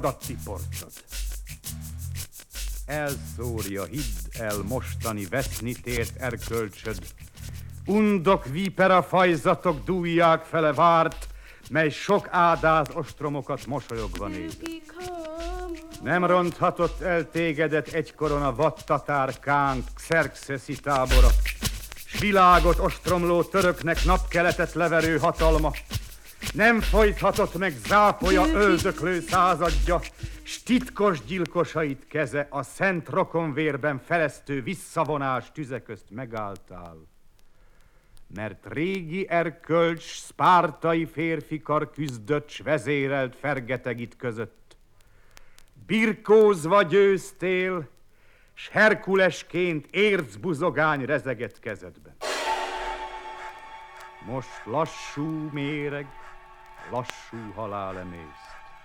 datti porcsod. Elszórja, hidd el, mostani veszni tért erkölcsöd. Undok vípera fajzatok dúlják fele várt, mely sok ádáz ostromokat mosolyogva néz. Nem ronthatott el tégedet egykoron a vadtatár kánk, Xerxeszi tábora, s világot ostromló töröknek napkeletet leverő hatalma. Nem folythatott meg zápolya öldöklő századja, s titkos gyilkosait keze a szent rokonvérben felesztő visszavonás tüze közt megálltál. Mert régi erkölcs, szpártai férfikar küzdött, s vezérelt fergeteg itt között. Birkózva győztél, s Herkulesként ércbuzogány rezegett kezedben. Most lassú méreg, lassú halál emészt.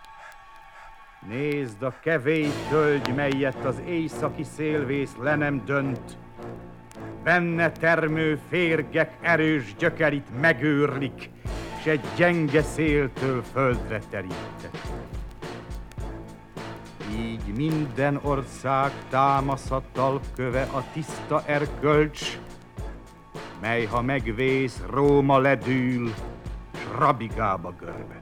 Nézd a kevély tölgy, melyet az éjszaki szélvész le nem dönt. Benne termő férgek erős gyökerit megőrlik, s egy gyenge széltől földre terített. Így minden ország támasza talpköve a tiszta erkölcs, mely ha megvész, Róma ledül, s rabigába görbed.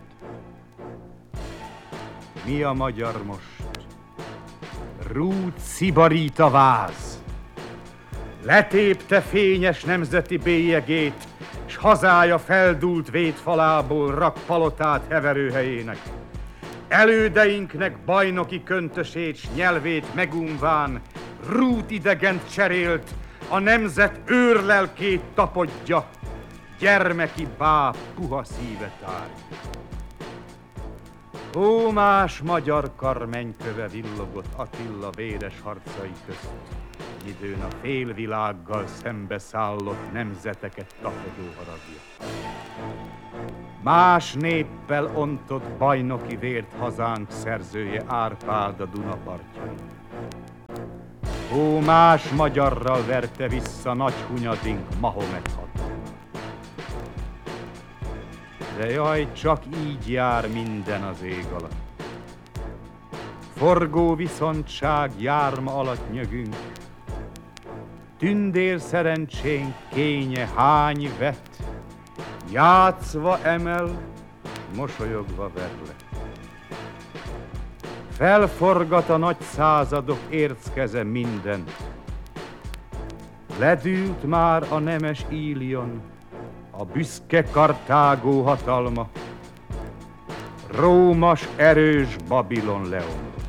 Mi a magyar most? Rút szibarít a váz. Letépte fényes nemzeti bélyegét, s hazája feldúlt védfalából rak palotát heverőhelyének. Elődeinknek bajnoki köntösét s nyelvét megunván, Rút idegent cserélt, a nemzet őrlelkét tapodja, gyermeki báb puha szíve tárgy. Ó, más magyar karmenyköve villogott Attila véres harcai közt, időn a félvilággal szembeszállott nemzeteket tapadó haragja. Más néppel ontott bajnoki vért hazánk szerzője Árpád a Duna partjain. Ó, más magyarral verte vissza nagy hunyadink Mahomet hatalmát. De jaj, csak így jár minden az ég alatt. Forgó viszontság járma alatt nyögünk, tündér szerencsénk kénye hány vet, játszva emel, mosolyogva verle. Felforgat a nagy századok érckeze mindent. Ledült már a nemes Ílion, a büszke Kartágó hatalma, Rómas erős Babilon leomlott.